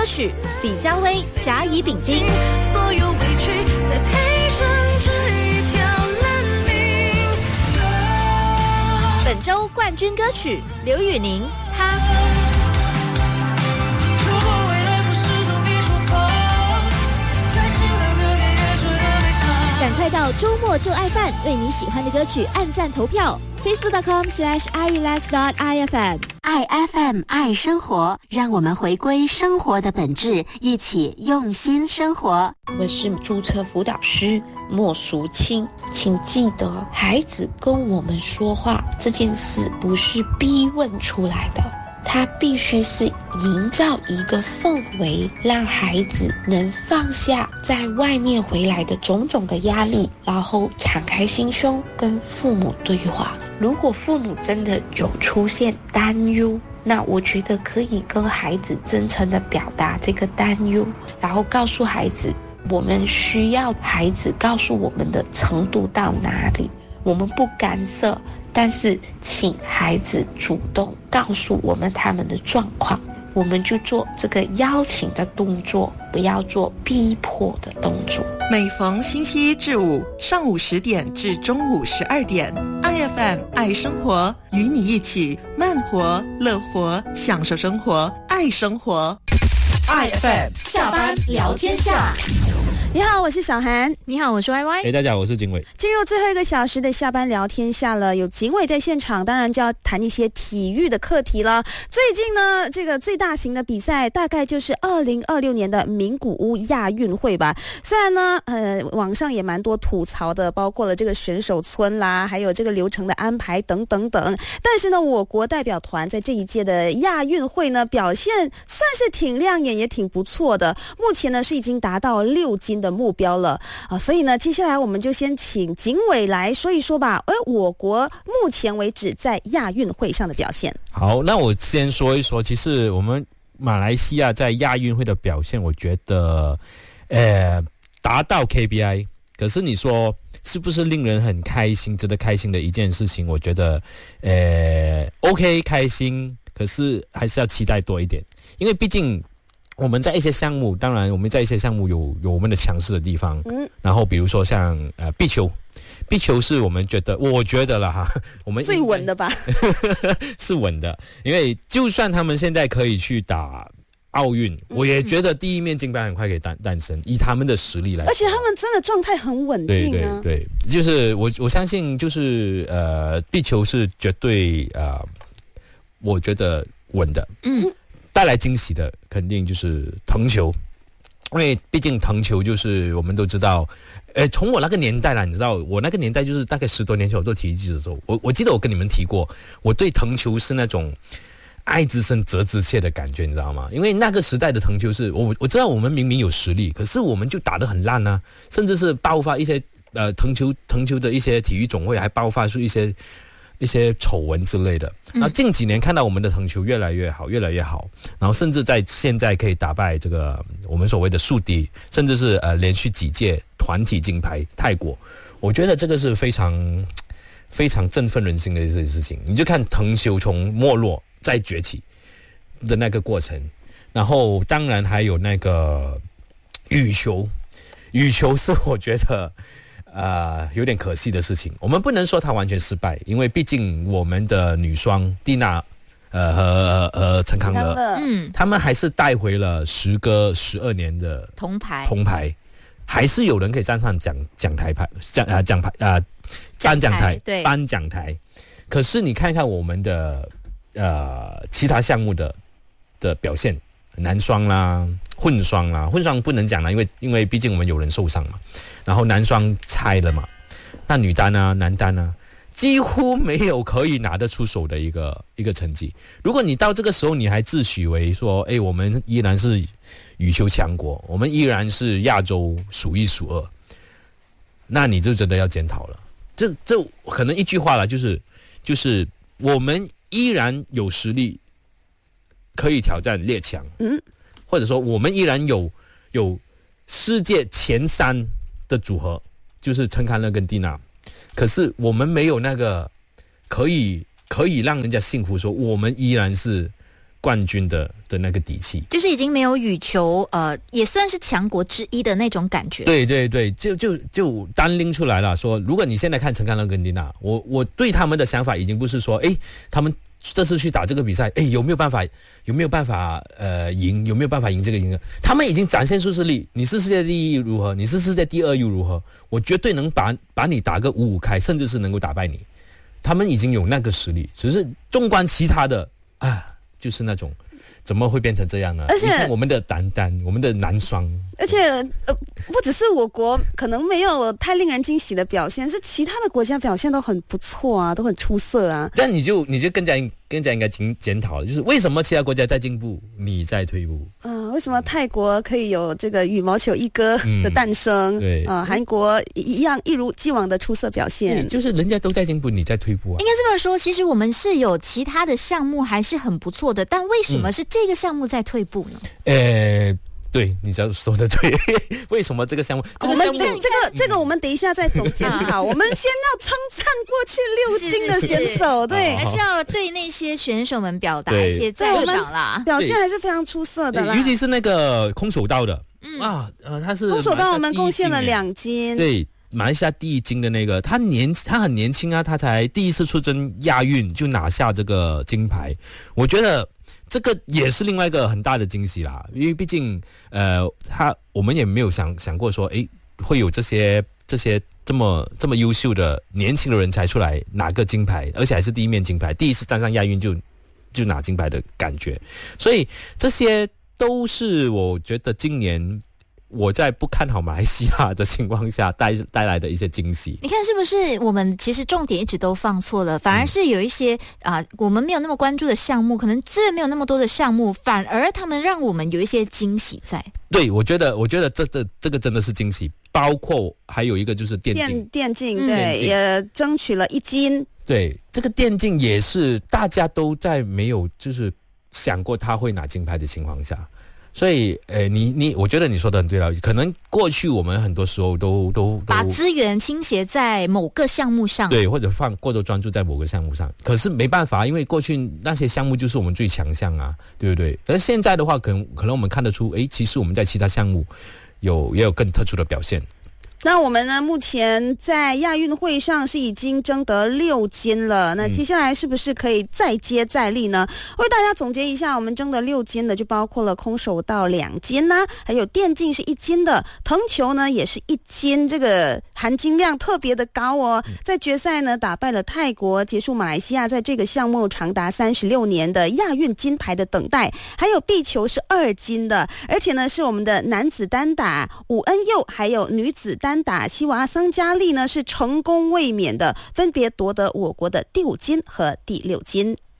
歌曲，李佳薇、甲乙丙丁。 所有委屈再配上这一条烂命。 本周冠军歌曲刘宇宁，他。赶快到周末就爱饭，为你喜欢的歌曲按赞投票。facebook.com/irelax.ifm。 爱 FM 爱生活，让我们回归生活的本质，一起用心生活。 我是注册辅导师莫淑清，请记得孩子跟我们说话这件事不是逼问出来的，它必须是营造一个氛围，让孩子能放下在外面回来的种种的压力，然后敞开心胸跟父母对话。如果父母真的有出现担忧，那我觉得可以跟孩子真诚的表达这个担忧，然后告诉孩子我们需要孩子告诉我们的程度到哪里，我们不干涉，但是请孩子主动告诉我们他们的状况，我们就做这个邀请的动作，不要做逼迫的动作。 每逢星期一至五上午10点至中午12点，IFM 爱生活，与你一起慢活、乐活，享受生活，爱生活。 IFM 下班聊天下。 你好，我是小涵。 你好，我是 YY。 大家好，我是景伟。 进入最后一个小时的下班聊天下了，有景伟在现场，当然就要谈一些体育的课题了。最近呢，这个最大型的比赛大概就是2026年的名古屋亚运会吧。虽然呢，网上也蛮多吐槽的，包括了这个选手村啦，还有这个流程的安排等等等。但是呢，我国代表团在这一届的亚运会呢，表现算是挺亮眼，也挺不错的。目前呢，是已经达到6金的目标了啊，所以呢，接下来我们就先请景伟来说一说吧。我国目前为止在亚运会上的表现。 好，那我先说一说，其实我们马来西亚在亚运会的表现，我觉得，达到 KPI。可是你说是不是令人很开心、值得开心的一件事情？我觉得，OK 开心，可是还是要期待多一点，因为毕竟。我们在一些项目，当然我们在一些项目有我们的强势的地方，然后比如说像壁球是我觉得啦哈，我们最稳的吧， 是稳的，因为就算他们现在可以去打奥运，我也觉得第一面金牌很快可以诞生，以他们的实力来说， 而且他们真的状态很稳定啊。 对，就是我相信就是壁球是绝对我觉得稳的。带来惊喜的肯定就是藤球，因为毕竟藤球就是我们都知道，从我那个年代啦，你知道我那个年代就是大概10多年前我做体育记者的时候，我记得我跟你们提过，我对藤球是那种爱之深责之切的感觉，你知道吗？因为那个时代的藤球是我知道我们明明有实力，可是我们就打得很烂啊，甚至是爆发一些藤球的一些体育总会还爆发出一些丑闻之类的。那近几年看到我们的藤球越来越好，然后甚至在现在可以打败这个我们所谓的宿敌，甚至是连续几届团体金牌泰国，我觉得这个是非常非常振奋人心的一件事情。你就看藤球从没落再崛起的那个过程，然后当然还有那个羽球是我觉得有点可惜的事情。我们不能说它完全失败，因为毕竟我们的女双蒂娜和陈康乐，他们还是带回了时隔12年的铜牌，还是有人可以站上颁奖台。可是你看看我们的其他项目的表现，男双啦、混双不能讲啦，因为毕竟我们有人受伤嘛。然后男双拆了嘛，那女单啊、男单啊，几乎没有可以拿得出手的一个成绩。如果你到这个时候你还自诩为说，我们依然是羽球强国，我们依然是亚洲数1数2，那你就真的要检讨了。这可能一句话啦，就是我们依然有实力可以挑战列强，或者说我们依然有世界前3的组合，就是陈康乐跟蒂娜，可是我们没有那个可以让人家信服说我们依然是冠军的那个底气， 就是已经没有羽球也算是强国之一的那种感觉。 对对对，就单拎出来了，说如果你现在看陈康乐跟蒂娜，我对他们的想法已经不是说他们这次去打这个比赛，有没有办法赢，有没有办法赢这个赢？他们已经展现出实力，你是世界第一如何，你是世界第二又如何？我绝对能把你打个5-5开，甚至是能够打败你。他们已经有那个实力，只是纵观其他的就是那种怎么会变成这样呢？而且你看我们的单，我们的男双， 而且不只是我国可能没有太令人惊喜的表现，是其他的国家表现都很不错啊，都很出色啊。 这样你就更加应该检讨了，就是为什么其他国家在进步，你在退步？ 为什么泰国可以有这个羽毛球一哥的诞生？ 对， 韩国一如既往的出色表现。 就是人家都在进步，你在退步啊。 应该这么说，其实我们是有其他的项目还是很不错的，但为什么是这个项目在退步呢？ 对，你说的对。为什么这个项目？ 这个我们等一下再总结好。我们先要称赞过去6金的选手，对， 还是要对那些选手们表达一些赞赏啦。 表现还是非常出色的啦， 尤其是那个空手道的，他是空手道我们贡献了2金， 对。马来西亚第1金的那个，他很年轻啊，他才第一次出征亚运就拿下这个金牌，我觉得这个也是另外一个很大的惊喜啦，因为毕竟我们也没有想过说，会有这些这么优秀的年轻的人才出来拿个金牌，而且还是第1面金牌，第一次站上亚运就拿金牌的感觉，所以这些都是我觉得今年我在不看好马来西亚的情况下带来的一些惊喜。 你看是不是我们其实重点一直都放错了，反而是有一些我们没有那么关注的项目，可能资源没有那么多的项目，反而他们让我们有一些惊喜在。 对，我觉得这个真的是惊喜，包括还有一个就是电竞， 对，也争取了1金。 对，这个电竞也是大家都在没有就是想过他会拿金牌的情况下。所以，我觉得你说的很对了。可能过去我们很多时候都把资源倾斜在某个项目上， 对，或者过多专注在某个项目上。可是没办法，因为过去那些项目就是我们最强项啊，对不对？而现在的话，可能我们看得出，其实我们在其他项目也有更特殊的表现。 那我们呢，目前在亚运会上是已经争得6金了，那接下来是不是可以再接再厉呢？为大家总结一下，我们争得6金的就包括了空手道2金啦，还有电竞是1金的，藤球呢也是1金，这个含金量特别的高哦。在决赛呢打败了泰国，结束马来西亚在这个项目长达36年的亚运金牌的等待。还有壁球是2金的，而且呢是我们的男子单打伍恩佑，还有女子单打西娃桑佳丽呢是成功卫冕的，分别夺得我国的第5金和第6金。